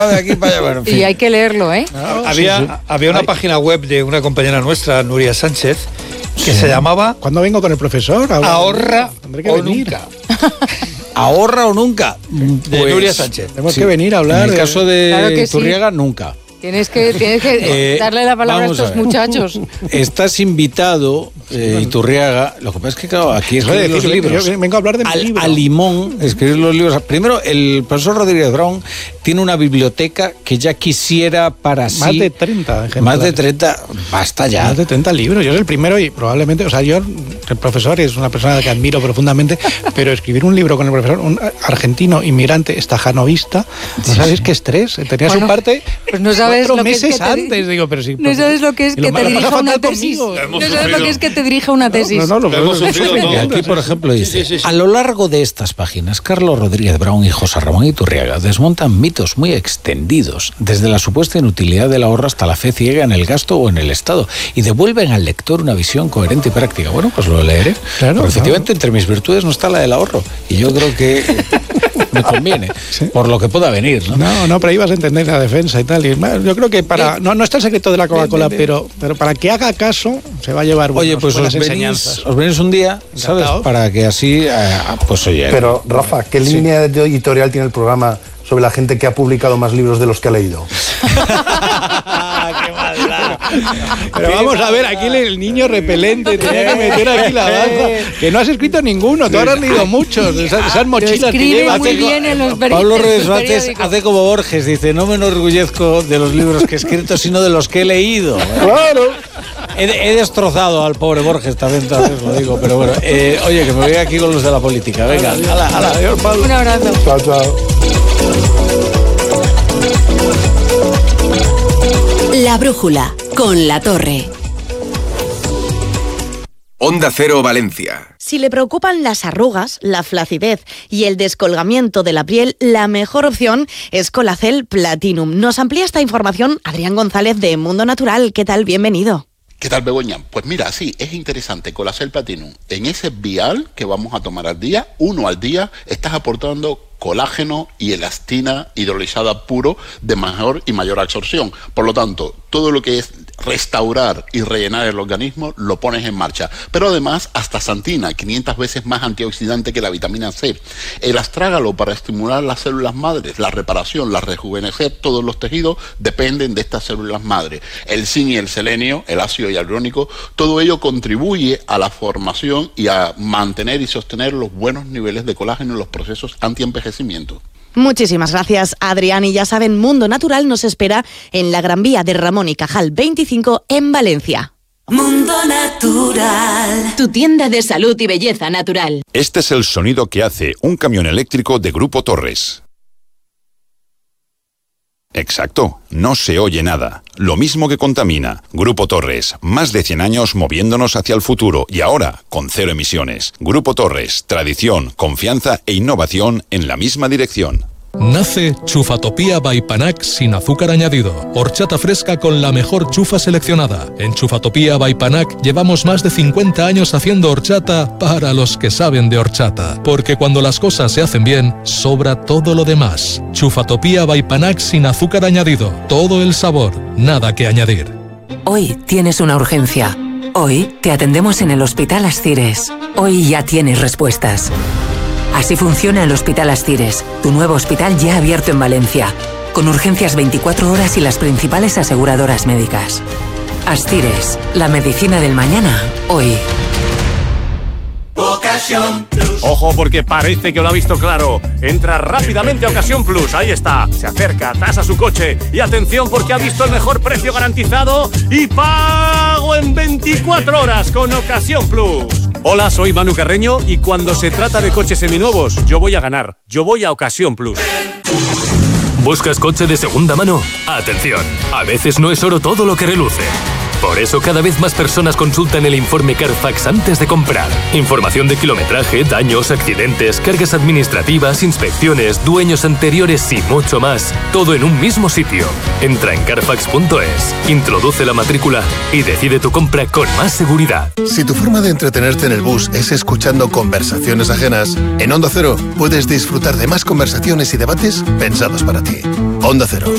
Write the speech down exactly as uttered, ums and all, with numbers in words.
de aquí para allá. Bueno, en fin. Y hay que leerlo, ¿eh? No, había, sí, sí. había una Ay. página web de una compañera nuestra, Nuria Sánchez, que sí. se llamaba... ¿Cuándo vengo con el profesor? Ahorra o nunca. Ahorra o nunca. De pues, Nuria Sánchez. Tenemos sí. que venir a hablar. En el caso de claro Iturriaga, sí. nunca. Tienes que, tienes que eh, darle la palabra a estos a muchachos. Estás invitado, eh, Iturriaga. Lo que pasa es que, claro, aquí escribir los libros. Yo vengo a hablar de mi al, libro. A limón, escribir los libros. Primero, el profesor Rodríguez Brown tiene una biblioteca que ya quisiera para sí. Más de treinta ejemplares. Más de treinta, basta ya. Más de treinta libros. Yo soy el primero y probablemente, o sea, yo, el profesor es una persona que admiro profundamente, pero escribir un libro con el profesor, un argentino inmigrante estajanovista, ¿no sabéis qué estrés? Tenía bueno, su parte. Pues no sabes cuatro lo meses que es que antes, te, digo, pero sí. No sabes lo que es que te dirija una tesis. No sabes lo que es que te dirija una tesis. No, no, no, lo hemos sufrido. Y aquí, por ejemplo, dice, sí, sí, sí. a lo largo de estas páginas, Carlos Rodríguez Brown y José Ramón Iturriaga desmontan mitos muy extendidos, desde la supuesta inutilidad del ahorro hasta la fe ciega en el gasto o en el Estado, y devuelven al lector una visión coherente y práctica. Bueno, pues lo leeré. Claro, Porque efectivamente, claro. entre mis virtudes no está la del ahorro, y yo creo que me conviene, ¿sí? por lo que pueda venir, ¿no? No, no, pero ahí vas a entender la defensa y tal. Y yo creo que para... No, no está el secreto de la Coca-Cola, pero, pero para que haga caso, se va a llevar buenos, oye, pues buenas os enseñanzas. Venís, os venís un día, ¿sabes? Encantado. Para que así, eh, pues oye... Pero, Rafa, ¿qué sí. línea editorial tiene el programa sobre la gente que ha publicado más libros de los que ha leído? ¡Qué maldad! Pero Qué vamos maldad. a ver, aquí el niño repelente tenía que meter aquí la danza. Que no has escrito ninguno, tú ahora has leído muchos. Esas, esas mochilas que llevas. Muy bien en los Pablo Reyes Vázquez hace como Borges, dice, no me enorgullezco de los libros que he escrito, sino de los que he leído. Claro. He, he destrozado al pobre Borges también, tal vez lo digo, pero bueno. Eh, oye, que me voy aquí con los de la política. Venga, ala, ala, adiós, Pablo. Un abrazo. Chao, chao. La brújula, con La Torre. Onda Cero Valencia. Si le preocupan las arrugas, la flacidez y el descolgamiento de la piel, la mejor opción es Colacel Platinum. Nos amplía esta información Adrián González de Mundo Natural. ¿Qué tal? Bienvenido. ¿Qué tal, Begoña? Pues mira, sí, es interesante. Colacel Platinum, en ese vial que vamos a tomar al día, uno al día, estás aportando colágeno y elastina hidrolizada puro de mejor y mayor absorción. Por lo tanto, todo lo que es restaurar y rellenar el organismo lo pones en marcha. Pero además, astaxantina, quinientas veces más antioxidante que la vitamina C. El astrágalo para estimular las células madres, la reparación, la rejuvenecer todos los tejidos dependen de estas células madres. El zinc y el selenio, el ácido hialurónico, todo ello contribuye a la formación y a mantener y sostener los buenos niveles de colágeno en los procesos antienvejecimiento. Muchísimas gracias, Adrián. Y ya saben, Mundo Natural nos espera en la Gran Vía de Ramón y Cajal veinticinco en Valencia. Mundo Natural, tu tienda de salud y belleza natural. Este es el sonido que hace un camión eléctrico de Grupo Torres. Exacto, no se oye nada. Lo mismo que contamina. Grupo Torres, más de cien años moviéndonos hacia el futuro y ahora con cero emisiones. Grupo Torres, tradición, confianza e innovación en la misma dirección. Nace Chufatopía by Panac sin azúcar añadido. Horchata fresca con la mejor chufa seleccionada. En Chufatopía by Panac llevamos más de cincuenta años haciendo horchata para los que saben de horchata. Porque cuando las cosas se hacen bien, sobra todo lo demás. Chufatopía by Panac sin azúcar añadido. Todo el sabor, nada que añadir. Hoy tienes una urgencia. Hoy te atendemos en el Hospital Ascires. Hoy ya tienes respuestas. Así funciona el Hospital Ascires, tu nuevo hospital ya abierto en Valencia, con urgencias veinticuatro horas y las principales aseguradoras médicas. Ascires, la medicina del mañana, hoy. Ocasión Plus. Ojo, porque parece que lo ha visto claro. Entra rápidamente a Ocasión Plus, ahí está. Se acerca, tasa su coche y atención porque ha visto el mejor precio garantizado y pago en veinticuatro horas con Ocasión Plus. Hola, soy Manu Carreño y cuando se trata de coches seminuevos, yo voy a ganar. Yo voy a Ocasión Plus. ¿Buscas coche de segunda mano? Atención, a veces no es oro todo lo que reluce. Por eso cada vez más personas consultan el informe Carfax antes de comprar. Información de kilometraje, daños, accidentes, cargas administrativas, inspecciones, dueños anteriores y mucho más. Todo en un mismo sitio. Entra en carfax punto es, introduce la matrícula y decide tu compra con más seguridad. Si tu forma de entretenerte en el bus es escuchando conversaciones ajenas, en Onda Cero puedes disfrutar de más conversaciones y debates pensados para ti. Onda Cero,